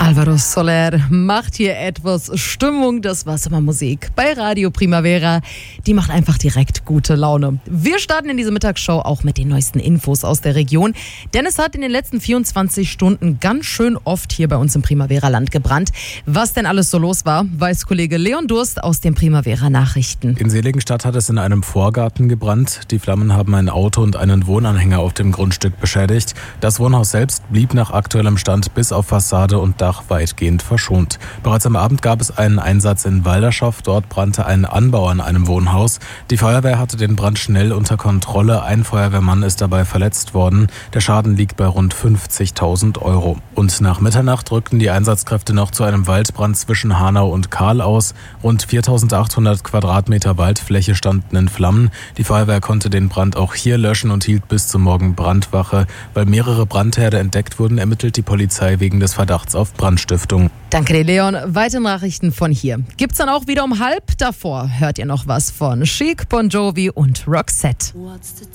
Alvaro Soler macht hier etwas Stimmung. Das war Sommermusik bei Radio Primavera. Die macht einfach direkt gute Laune. Wir starten in diese Mittagsshow auch mit den neuesten Infos aus der Region. Denn es hat in den letzten 24 Stunden ganz schön oft hier bei uns im Primavera-Land gebrannt. Was denn alles so los war, weiß Kollege Leon Durst aus den Primavera-Nachrichten. In Seligenstadt hat es in einem Vorgarten gebrannt. Die Flammen haben ein Auto und einen Wohnanhänger auf dem Grundstück beschädigt. Das Wohnhaus selbst blieb nach aktuellem Stand bis auf Fassade und Dach weitgehend verschont. Bereits am Abend gab es einen Einsatz in Waldershof. Dort brannte ein Anbau an einem Wohnhaus. Die Feuerwehr hatte den Brand schnell unter Kontrolle. Ein Feuerwehrmann ist dabei verletzt worden. Der Schaden liegt bei rund 50.000 €. Und nach Mitternacht rückten die Einsatzkräfte noch zu einem Waldbrand zwischen Hanau und Kahl aus. Rund 4.800 Quadratmeter Waldfläche standen in Flammen. Die Feuerwehr konnte den Brand auch hier löschen und hielt bis zum Morgen Brandwache. Weil mehrere Brandherde entdeckt wurden, ermittelt die Polizei wegen des Verdachts auf Brandstiftung. Danke dir, Leon. Weitere Nachrichten von hier. Gibt's dann auch wieder um 12:30. Davor hört ihr noch was von Chic, Bon Jovi und Roxette.